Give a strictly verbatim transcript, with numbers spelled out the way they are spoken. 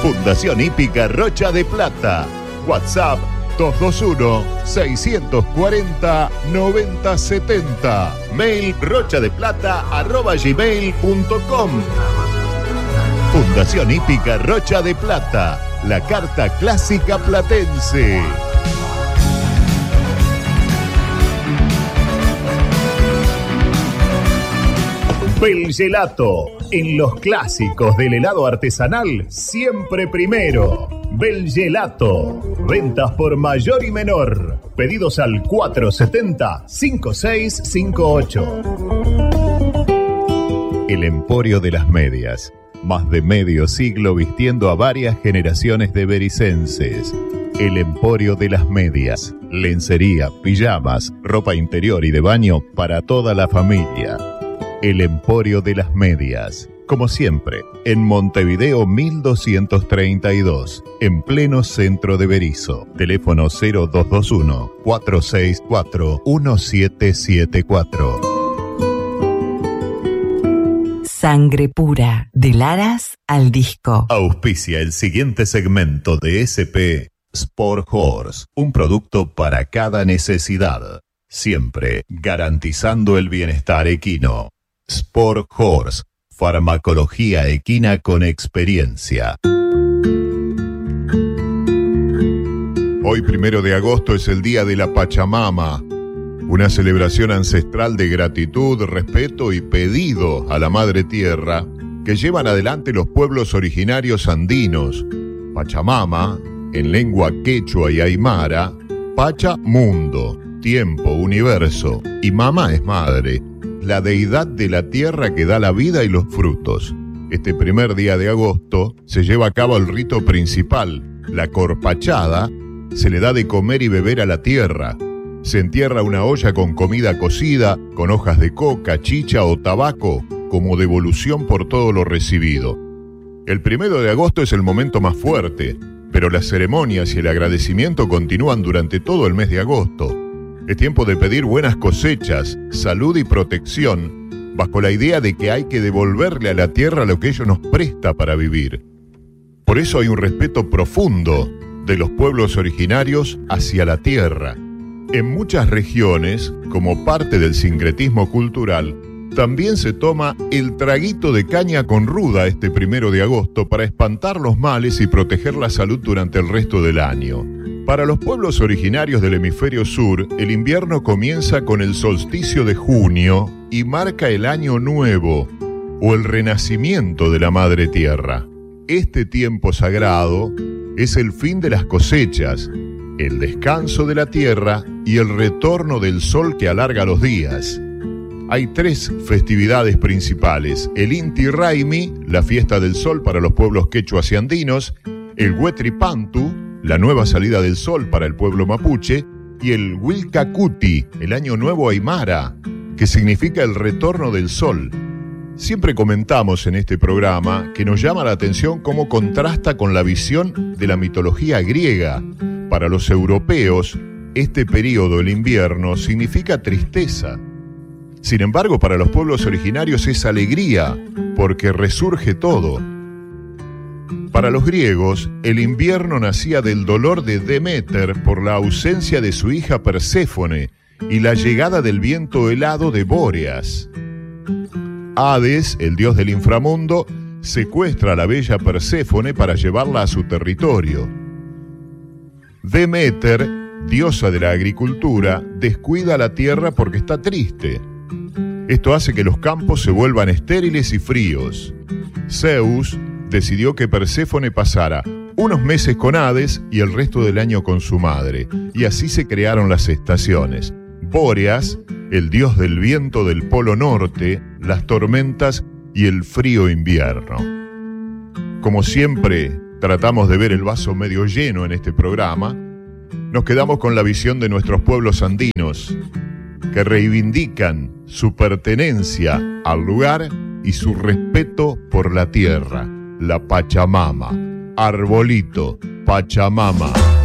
Fundación Hípica Rocha de Plata. WhatsApp dos dos uno, seis cuatro cero, nueve cero siete cero. Mail rochadeplata arroba gmail punto com. Fundación Hípica Rocha de Plata. La carta clásica platense. Belgelato. En los clásicos del helado artesanal, siempre primero. Belgelato. Ventas por mayor y menor. Pedidos al cuatro siete cero, cinco seis cinco ocho. El Emporio de las Medias. Más de medio siglo vistiendo a varias generaciones de bericenses. El Emporio de las Medias. Lencería, pijamas, ropa interior y de baño para toda la familia. El Emporio de las Medias. Como siempre, en Montevideo mil doscientos treinta y dos, en pleno centro de Berisso. Teléfono cero dos dos uno, cuatro seis cuatro, uno siete siete cuatro. Sangre pura, del Aras al disco. Auspicia el siguiente segmento de S P Sport Horse, un producto para cada necesidad, siempre garantizando el bienestar equino. Sport Horse, farmacología equina con experiencia. Hoy, primero de agosto, es el Día de la Pachamama, una celebración ancestral de gratitud, respeto y pedido a la Madre Tierra que llevan adelante los pueblos originarios andinos. Pachamama, en lengua quechua y aymara, Pacha, mundo, tiempo, universo, y Mama es madre, la deidad de la tierra que da la vida y los frutos. Este primer día de agosto se lleva a cabo el rito principal, la corpachada. Se le da de comer y beber a la tierra. Se entierra una olla con comida cocida, con hojas de coca, chicha o tabaco, como devolución por todo lo recibido. El primero de agosto es el momento más fuerte, pero las ceremonias y el agradecimiento continúan durante todo el mes de agosto. Es tiempo de pedir buenas cosechas, salud y protección, bajo la idea de que hay que devolverle a la tierra lo que ello nos presta para vivir. Por eso hay un respeto profundo de los pueblos originarios hacia la tierra. En muchas regiones, como parte del sincretismo cultural, también se toma el traguito de caña con ruda este primero de agosto para espantar los males y proteger la salud durante el resto del año. Para los pueblos originarios del hemisferio sur, el invierno comienza con el solsticio de junio y marca el año nuevo o el renacimiento de la Madre Tierra. Este tiempo sagrado es el fin de las cosechas, el descanso de la tierra y el retorno del sol que alarga los días. Hay tres festividades principales: el Inti Raymi, la fiesta del sol para los pueblos quechuas y andinos, el Huetripantu, la nueva salida del sol para el pueblo mapuche, y el Wilcacuti, el año nuevo aymara, que significa el retorno del sol. Siempre comentamos en este programa que nos llama la atención cómo contrasta con la visión de la mitología griega. Para los europeos, este periodo, el invierno, significa tristeza. Sin embargo, para los pueblos originarios es alegría, porque resurge todo. Para los griegos, el invierno nacía del dolor de Deméter por la ausencia de su hija Perséfone y la llegada del viento helado de Bóreas. Hades, el dios del inframundo, secuestra a la bella Perséfone para llevarla a su territorio. Deméter, diosa de la agricultura, descuida la tierra porque está triste. Esto hace que los campos se vuelvan estériles y fríos. Zeus decidió que Perséfone pasara unos meses con Hades y el resto del año con su madre, y así se crearon las estaciones. Bóreas, el dios del viento del polo norte, las tormentas y el frío invierno. Como siempre, tratamos de ver el vaso medio lleno en este programa. Nos quedamos con la visión de nuestros pueblos andinos, que reivindican su pertenencia al lugar y su respeto por la tierra, la Pachamama. Arbolito, Pachamama.